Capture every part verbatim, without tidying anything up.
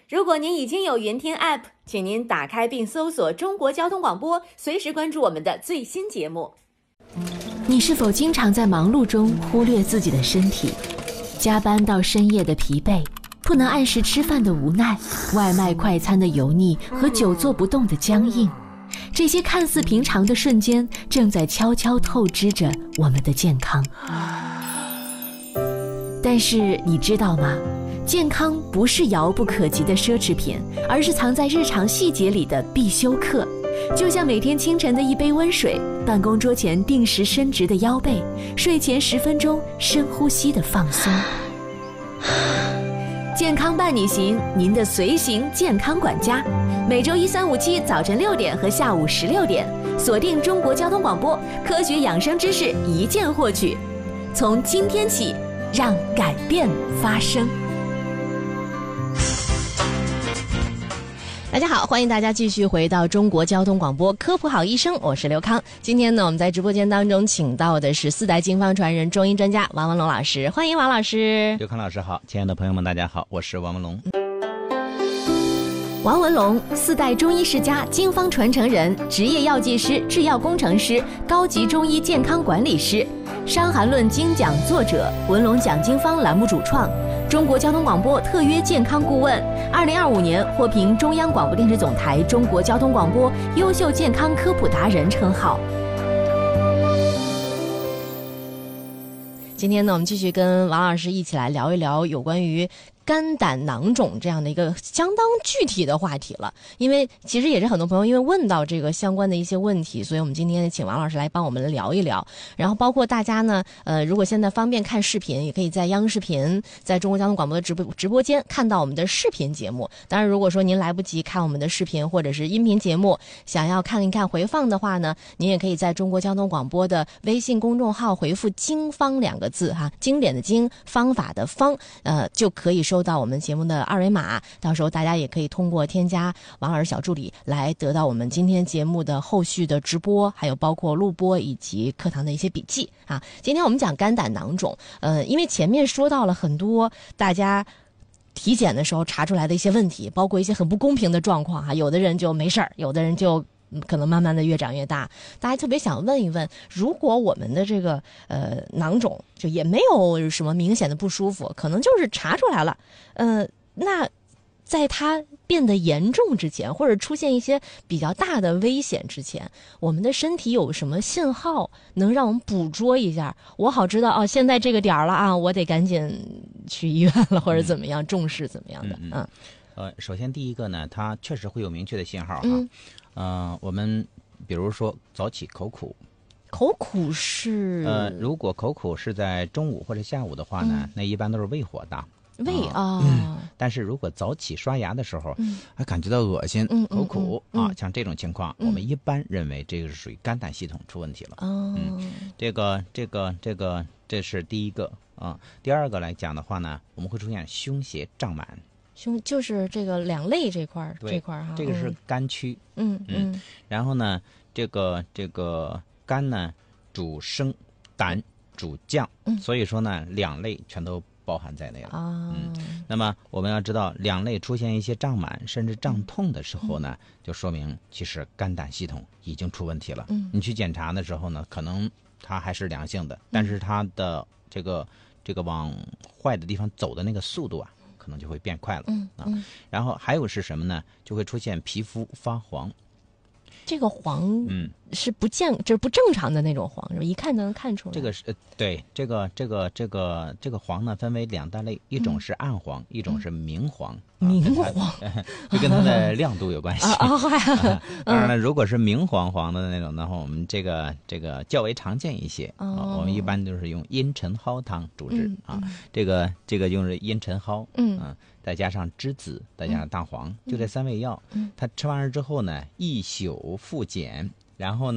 如果您已经有云听 App， 请您打开并搜索中国交通广播，随时关注我们的最新节目。 你是否经常在忙碌中忽略自己的身体？加班到深夜的疲惫，不能按时吃饭的无奈，外卖快餐的油腻和久坐不动的僵硬，这些看似平常的瞬间，正在悄悄透支着我们的健康。但是你知道吗？健康不是遥不可及的奢侈品，而是藏在日常细节里的必修课。就像每天清晨的一杯温水，办公桌前定时伸直的腰背，睡前十分钟深呼吸的放松。健康伴你行，您的随行健康管家，每周一、三、五、七早晨六点和下午十六点，锁定中国交通广播，科学养生知识一键获取。从今天起，让改变发生。大家好，欢迎大家继续回到中国交通广播科普好医生，我是刘康。今天呢，我们在直播间当中请到的是四代经方传人中医专家王文龙老师，欢迎王老师。 刘康老师好，亲爱的朋友们大家好，我是王文龙。 王文龙，四代中医世家，经方传承人，职业药剂师、制药工程师，高级中医健康管理师，《伤寒论》精讲作者，文龙讲经方栏目主创，中国交通广播特约健康顾问，二零二五年获评中央广播电视总台中国交通广播优秀健康科普达人称号。今天呢，我们继续跟王老师一起来聊一聊有关于肝胆囊肿这样的一个相当具体的话题了，因为其实也是很多朋友因为问到这个相关的一些问题，所以我们今天请王老师来帮我们聊一聊。然后包括大家呢，呃，如果现在方便看视频，也可以在央视频，在中国交通广播的直播直播间看到我们的视频节目。当然，如果说您来不及看我们的视频或者是音频节目，想要看一看回放的话呢，您也可以在中国交通广播的微信公众号回复“经方”两个字哈，经典的经，方法的方，呃，就可以收。收到我们节目的二维码，到时候大家也可以通过添加王老师小助理来得到我们今天节目的后续的直播，还有包括录播以及课堂的一些笔记啊。今天我们讲肝胆囊肿，呃，因为前面说到了很多大家体检的时候查出来的一些问题，包括一些很不公平的状况哈，有的人就没事儿，有的人就可能慢慢的越长越大。大家特别想问一问，如果我们的这个呃囊肿就也没有什么明显的不舒服，可能就是查出来了，呃，那在它变得严重之前，或者出现一些比较大的危险之前，我们的身体有什么信号能让我们捕捉一下？我好知道哦，现在这个点儿了啊，我得赶紧去医院了，或者怎么样，嗯、重视怎么样的？嗯。嗯呃，首先第一个呢，它确实会有明确的信号哈。 嗯。 呃，我们比如说早起口苦， 口苦是呃，如果口苦是在中午或者下午的话呢，嗯、那一般都是胃火大。 胃啊、哦嗯，但是如果早起刷牙的时候，嗯、还感觉到恶心、嗯、口苦、嗯嗯、啊，像这种情况、嗯，我们一般认为这个是属于肝胆系统出问题了。 哦， 嗯，这个这个这个这是第一个啊。第二个来讲的话呢，我们会出现胸胁胀满。 胸就是这个两肋这块这块哈， 这个是肝区。 嗯 嗯, 嗯。 然后呢，这个这个肝呢主升，胆主降、嗯，所以说呢，两肋全都包含在内了。 啊。 嗯。那么我们要知道，两肋出现一些胀满甚至胀痛的时候呢，嗯、就说明其实肝胆系统已经出问题了。 嗯。 你去检查的时候呢，可能它还是良性的，但是它的这个这个往坏的地方走的那个速度啊。可能就会变快了， 嗯嗯、 啊，然后还有是什么呢？就会出现皮肤发黄。 这个黄， 嗯， 是不健，就是不正常的那种黄，是吧？一看就能看出来。 这个是对，这个这个这个这个黄呢，分为两大类，一种是暗黄，嗯、一种是明黄。 嗯啊、明黄， 就跟它的亮度有关系。 啊啊当然了，如果是明黄黄的那种的话，我们这个这个较为常见一些。 哦啊、我们一般都是用茵陈蒿汤主治、 嗯、 啊，这个这个用是茵陈蒿， 嗯。 啊再加上栀子，再加上大黄，嗯、就这三味药。 嗯， 它吃完了之后呢，一宿复减，然后呢，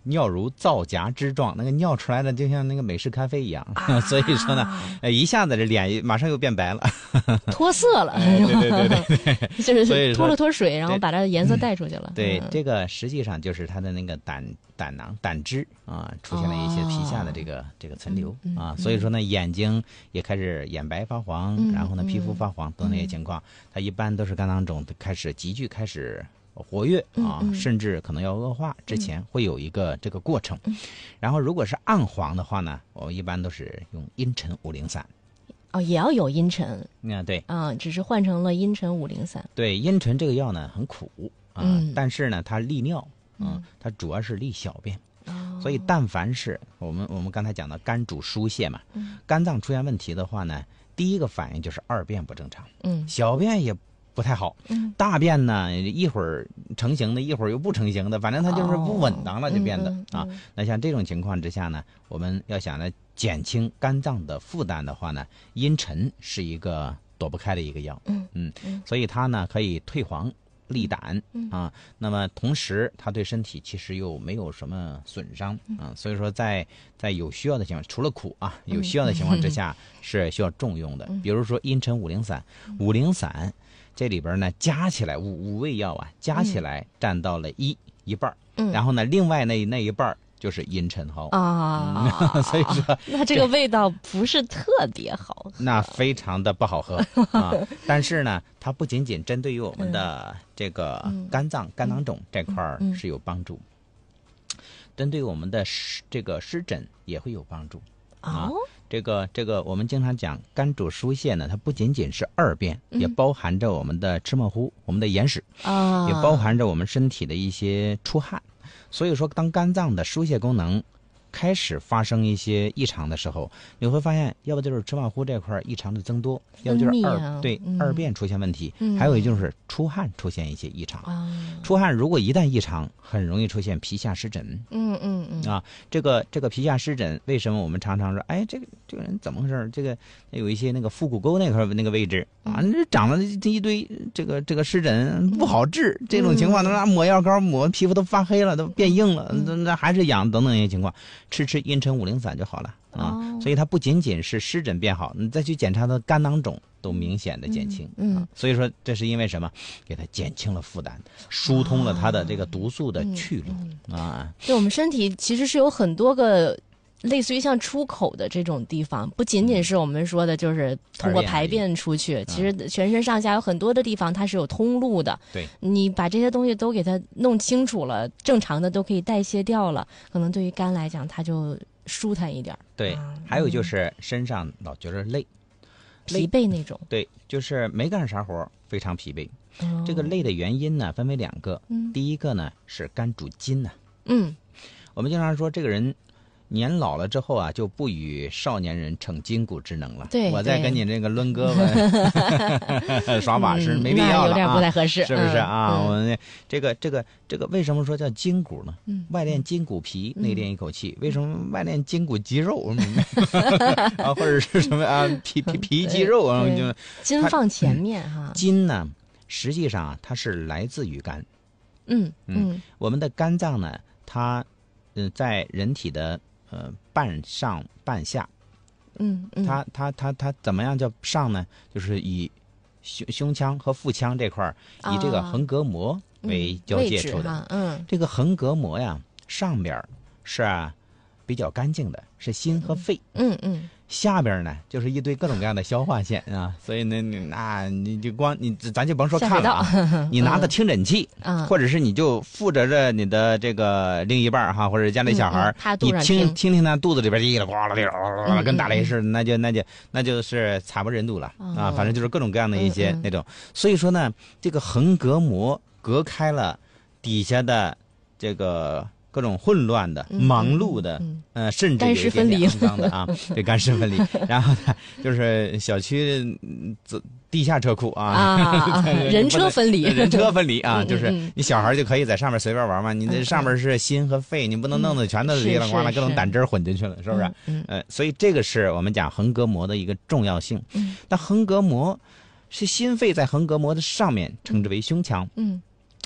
尿如皂荚之状，那个尿出来的就像那个美式咖啡一样， 啊、 所以说呢，呃，一下子这脸马上又变白了， 脱色了， 哎、对对对对对， 就是脱了脱水，然后把它的颜色带出去了。 对， 嗯、 这个实际上就是它的那个胆胆囊、胆汁啊，出现了一些皮下的这个、哦、这个残留、嗯、啊，所以说呢，眼睛也开始眼白发黄，嗯、然后呢，皮肤发黄等这些情况，它一般都是肝囊肿开始急剧开始活跃啊， 嗯嗯、 甚至可能要恶化之前会有一个这个过程。嗯、然后如果是暗黄的话呢，我一般都是用茵陈五苓散。 哦，也要有茵陈。 嗯，对。 啊，只是换成了茵陈五苓散。 对，茵陈这个药呢很苦啊， 嗯、 但是呢它利尿，嗯，它主要是利小便。哦、所以但凡是我们我们刚才讲的肝主疏泄嘛，嗯、肝脏出现问题的话呢，第一个反应就是二便不正常，嗯，小便也不太好，嗯，大便呢一会儿成型的，一会儿又不成型的，反正它就是不稳当了，就变得、哦嗯嗯、啊。那像这种情况之下呢，我们要想呢减轻肝脏的负担的话呢，茵陈是一个躲不开的一个药，嗯嗯，所以它呢可以退黄利胆啊。那么同时它对身体其实又没有什么损伤啊，所以说在在有需要的情况，除了苦啊，有需要的情况之下是需要重用的。比如说茵陈五苓散，五苓散。这里边呢，加起来五五味药啊，加起来占到了一、嗯、一半，嗯，然后呢，另外那那一半就是茵陈蒿啊、 嗯，所以说那这个味道不是特别好喝， 那非常的不好喝啊。但是呢，它不仅仅针对于我们的这个肝脏、嗯、肝囊肿这块是有帮助，嗯、针对我们的湿这个湿疹也会有帮助啊。哦，这个这个，我们经常讲肝主疏泄呢，它不仅仅是二便，嗯、也包含着我们的赤沫糊、我们的眼屎啊，也包含着我们身体的一些出汗。所以说，当肝脏的疏泄功能开始发生一些异常的时候，你会发现，要不就是赤沫糊这块异常的增多，要不就是二、啊、对、嗯、二便出现问题，嗯、还有就是出汗出现一些异常。嗯、出汗如果一旦异常，很容易出现皮下湿疹。 嗯嗯嗯啊，这个这个皮下湿疹，为什么我们常常说，哎，这个这个人怎么回事？这个有一些那个腹股沟那块那个位置啊，这长了这一堆这个这个湿疹不好治，这种情况，那抹药膏抹皮肤都发黑了，都变硬了，那那还是痒等等一些情况。吃吃茵陈五苓散就好了啊，哦、所以它不仅仅是湿疹变好，你再去检查它肝囊肿都明显的减轻。嗯，嗯啊、所以说这是因为什么？给它减轻了负担，疏通了它的这个毒素的去路、嗯嗯、啊。 对，我们身体其实是有很多个类似于像出口的这种地方，不仅仅是我们说的就是通过排便出去，嗯、其实全身上下有很多的地方它是有通路的。 对， 你把这些东西都给它弄清楚了，正常的都可以代谢掉了，可能对于肝来讲它就舒坦一点。 对，啊、还有就是身上老觉得累， 疲惫那种。 对，就是没干啥活，非常疲惫。哦、这个累的原因呢，分为两个。嗯、第一个呢是肝主筋呐、啊。嗯，我们经常说这个人年老了之后啊，就不与少年人逞筋骨之能了。 对， 我再跟你这个抡胳膊耍把式、嗯、没必要了、啊， 有点不太合适， 是不是啊？嗯、我们这个这个这个为什么说叫筋骨呢？嗯、外练筋骨皮，内练一口气。嗯、为什么外练筋骨肌肉？啊，或者是什么啊？皮皮皮肌肉啊？就筋放前面哈。 筋呢，实际上啊，它是来自于肝。 嗯嗯, 嗯，我们的肝脏呢，它呃在人体的呃半上半下， 嗯嗯， 它它它它怎么样叫上呢？就是以胸胸腔和腹腔这块儿，以这个横膈膜为交界处的。 嗯，嗯这个横膈膜呀，上边是啊比较干净的，是心和肺。 嗯嗯。嗯下边呢，就是一堆各种各样的消化腺啊，所以呢，你那你就光你咱就甭说看了啊，你拿着听诊器，嗯、或者是你就负责着你的这个另一半哈，或者家里小孩， 嗯、 你听听听他肚子里边叽里呱啦哩啦，跟打雷似的，那就那就那就是惨不忍睹了、嗯、啊，反正就是各种各样的一些那种。嗯嗯、所以说呢，这个横膈膜隔开了底下的这个。各种混乱的、忙碌的，嗯嗯、呃，甚至有一点点肮脏的啊，对，干湿分离。然后呢，就是小区走地下车库啊， 啊人车分离， 人车分离啊， 嗯、 就是你小孩就可以在上面随便玩嘛，你这上面是心和肺，你不能弄得全都里里呱啦，各种胆汁混进去了，是不是？嗯，呃，所以这个是我们讲横膈膜的一个重要性。嗯，那横膈膜是心肺在横膈膜的上面，称之为胸腔。嗯。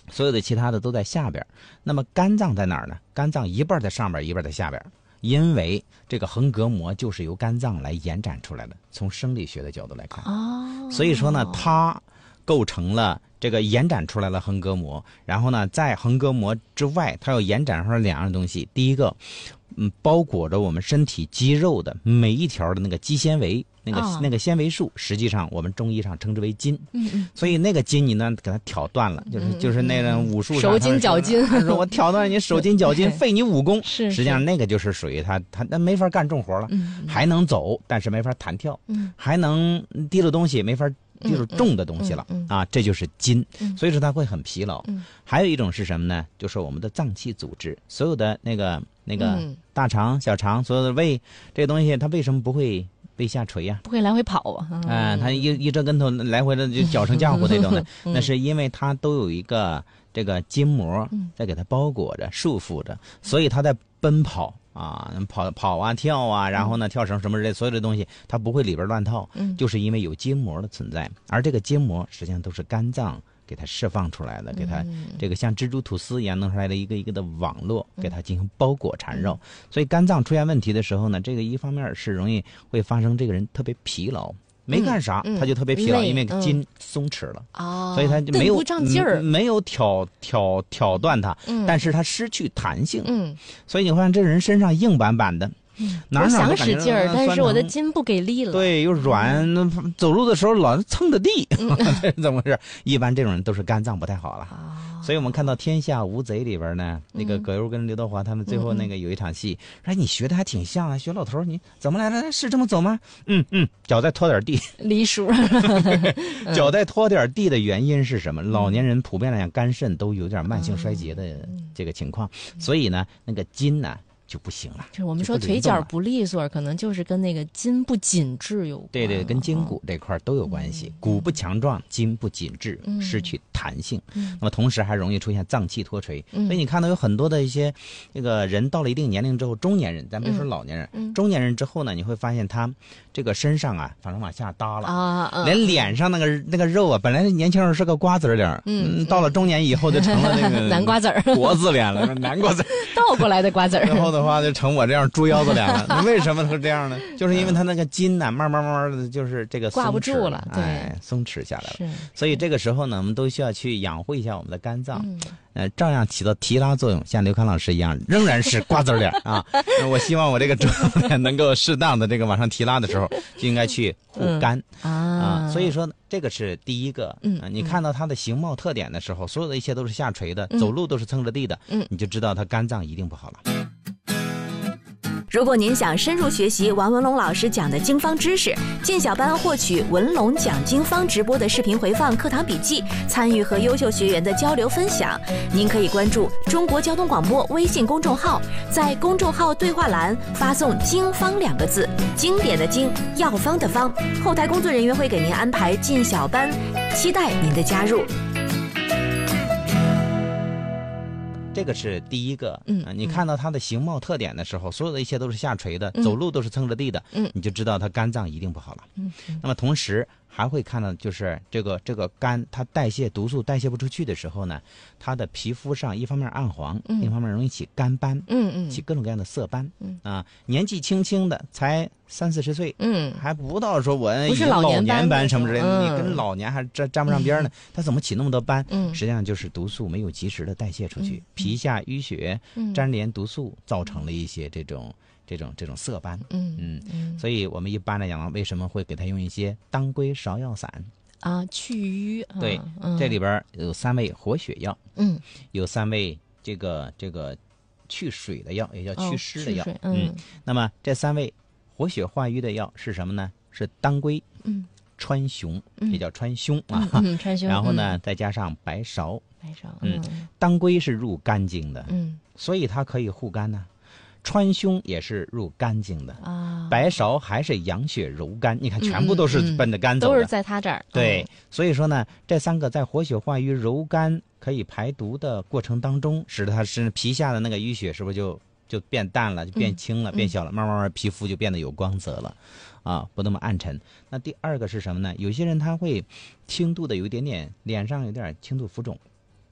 所有的其他的都在下边。那么肝脏在哪儿呢？肝脏一半在上边，一半在下边。因为这个横膈膜就是由肝脏来延展出来的，从生理学的角度来看， 哦， 所以说呢，它构成了这个延展出来了横膈膜，然后呢，在横膈膜之外，它要延展出来两样东西。第一个，嗯，包裹着我们身体肌肉的每一条的那个肌纤维，那个、哦、那个纤维素，实际上我们中医上称之为筋。 嗯嗯。 所以那个筋你呢给它挑断了，就是、嗯、就是那种武术上手筋脚筋， 说我挑断你手筋脚筋，废你武功。 是。 实际上那个就是属于他他那没法干重活了， 嗯， 还能走，但是没法弹跳， 嗯， 还能提溜东西，没法。就是重的东西了、 嗯嗯、 啊，这就是筋、 嗯， 所以说它会很疲劳、 嗯。 还有一种是什么呢？就是我们的脏器组织，所有的那个那个大肠、小肠，所有的胃这个东西，它为什么不会被下垂呀、啊？ 不会来回跑啊？ 啊、呃，它一一折跟头来回的就搅成浆糊那种的， 嗯、 那是因为它都有一个这个筋膜在给它包裹着、束缚着，所以它在奔跑。啊，跑跑啊，跳啊，然后呢，跳绳什么之类，所有的东西它不会里边乱套， 嗯， 就是因为有筋膜的存在，而这个筋膜实际上都是肝脏给它释放出来的，给它这个像蜘蛛吐丝一样弄出来的一个一个的网络，给它进行包裹缠绕。所以肝脏出现问题的时候呢，这个一方面是容易会发生这个人特别疲劳。没干啥、 嗯嗯、 他就特别疲劳，因为筋松弛了、哦、所以他就没有不胀劲儿， 没有挑挑挑断它、 嗯， 但是他失去弹性， 嗯， 所以你会看这人身上硬板板的， 嗯， 哪哪我想使劲儿，但是我的筋不给力了， 对，又软，嗯、走路的时候老是蹭着地，嗯、这是怎么回事？一般这种人都是肝脏不太好了。哦，所以我们看到《天下无贼》里边呢，那个葛优跟刘德华他们最后那个有一场戏，说、嗯、你学的还挺像啊，学老头你怎么来了？是这么走吗？嗯嗯，脚再拖点地， 梨树， 脚再拖点地的原因是什么？老年人普遍来讲肝肾都有点慢性衰竭的这个情况，嗯、所以呢，那个筋呢就不行了。 就是我们说腿脚不利索，可能就是跟那个筋不紧致有关。 对对，跟筋骨这块都有关系。嗯、骨不强壮，筋不紧致， 嗯、 失去弹性。 嗯、 那么同时还容易出现脏器脱垂。 嗯、 所以你看到有很多的一些这个人到了一定年龄之后，中年人，咱别说老年人， 嗯、 中年人之后呢，你会发现他这个身上啊，反正往下耷了啊，嗯、 连脸上那个那个肉啊，本来年轻时候是个瓜子脸， 嗯， 到了中年以后就成了那个南瓜子儿、 国字脸了，南瓜子倒过来的瓜子儿。 然后的话就成我这样猪腰子脸了。为什么是这样呢？就是因为他那个筋呢、啊，慢慢慢慢的就是这个挂不住了，对， 哎，松弛下来了。 是， 所以这个时候呢，我们都需要去养护一下我们的肝脏。 嗯呃，照样起到提拉作用，像刘康老师一样，仍然是瓜子脸啊。我希望我这个猪脸能够适当的这个往上提拉的时候，就应该去护肝、 嗯、 啊, 啊。 所以说这个是第一个。 嗯、 啊，你看到他的形貌特点的时候，所有的一切都是下垂的， 嗯、 走路都是蹭着地的， 嗯， 你就知道他肝脏一定不好了。 如果您想深入学习王文龙老师讲的经方知识，进小班获取文龙讲经方直播的视频回放、课堂笔记，参与和优秀学员的交流分享，您可以关注中国交通广播微信公众号，在公众号对话栏发送“经方”两个字，经典的经，药方的方，后台工作人员会给您安排进小班，期待您的加入。 这个是第一个， 嗯、 啊，你看到它的形貌特点的时候，所有的一切都是下垂的， 嗯、 走路都是蹭着地的， 嗯， 你就知道它肝脏一定不好了。 嗯，嗯那么同时还会看到，就是这个这个肝它代谢毒素代谢不出去的时候呢，它的皮肤上一方面暗黄， 嗯、 另一方面容易起肝斑， 嗯嗯， 起各种各样的色斑， 嗯啊，年纪轻轻的才三四十岁， 嗯， 还不到说我不是老年斑斑什么之类的， 嗯、 你跟老年还沾沾不上边呢，嗯、它怎么起那么多斑？ 嗯， 实际上就是毒素没有及时的代谢出去， 嗯、 皮下淤血、 嗯、 粘连毒素造成了一些这种。这种这种色斑， 嗯嗯嗯， 所以我们一般来讲，为什么会给他用一些当归芍药散啊，去瘀？啊、 对、 嗯， 这里边有三味活血药， 嗯， 有三味这个这个去水的药，也叫祛湿的药， 哦、嗯, 嗯。那么这三味活血化瘀的药是什么呢？是当归， 嗯， 川芎， 嗯、 也叫川芎啊， 嗯嗯、川芎。 然后呢， 嗯、 再加上白芍， 白芍， 嗯，嗯当归是入肝经的， 嗯， 所以它可以护肝呢。川芎也是入肝经的啊， 白芍还是养血柔肝，你看全部都是奔着肝走的， 嗯嗯、都是在他这儿。 对、 嗯， 所以说呢，这三个在活血化瘀、柔肝可以排毒的过程当中，使得它是皮下的那个淤血是不是就就变淡了，就变轻了， 嗯、 变小了，慢慢慢皮肤就变得有光泽了，啊，不那么暗沉。那第二个是什么呢？有些人他会轻度的有一点点脸上有点轻度浮肿。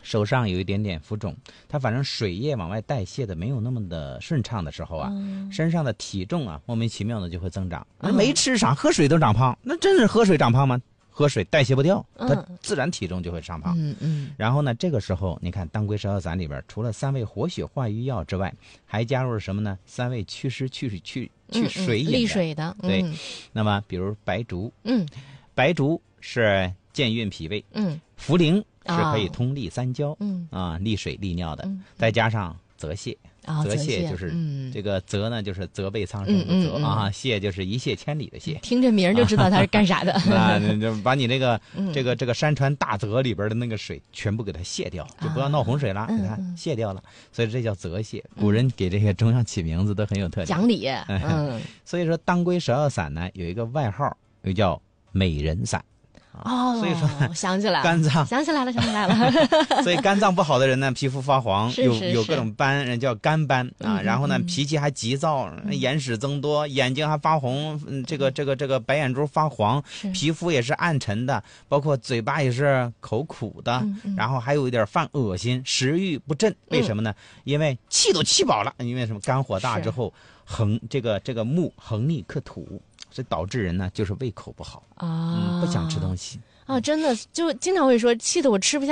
手上有一点点浮肿，它反正水液往外代谢的没有那么的顺畅的时候啊，嗯、身上的体重啊莫名其妙的就会增长。那、嗯、没吃啥，喝水都长胖，那真是喝水长胖吗？喝水代谢不掉，它自然体重就会长胖。 嗯嗯。 然后呢，这个时候你看当归蛇药散里边，除了三味活血化瘀药之外，还加入了什么呢？三味祛湿去水去去水饮的， 利水的。 对。嗯、那么比如白术， 嗯， 白术是健运脾胃， 嗯， 茯苓是可以通利三焦， 嗯啊，利水利尿的， 嗯、 再加上泽泻。 哦、 泽泻就是、 嗯、 这个泽呢，就是责备苍生的泽、 嗯嗯、 啊，泻就是一泻千里的泻。 听这名就知道他是干啥的。 那就把你那个、嗯、这个这个山川大泽里边的那个水全部给它泻掉，就不要闹洪水了， 嗯、 给它泻掉了。所以这叫泽泻。古人给这些中药起名字都很有特点， 讲理。嗯， 所以说当归蛇药散呢有一个外号，又叫美人散。 哦， 所以说想起来了， 肝脏想起来了，想起来了。 所以肝脏不好的人呢，皮肤发黄， 是是是有有各种斑，人叫肝斑啊。 嗯、 然后呢，脾气还急躁， 嗯、 眼屎增多，眼睛还发红，嗯、这个这个这个白眼珠发黄，皮肤也是暗沉的，包括嘴巴也是口苦的， 嗯嗯、 然后还有一点犯恶心，食欲不振。为什么呢？嗯、因为气都气饱了，因为什么？肝火大之后，横这个这个木横逆克土。所以导致人呢，就是胃口不好啊、 嗯，不想吃东西啊，真的就经常会说气得我吃不下。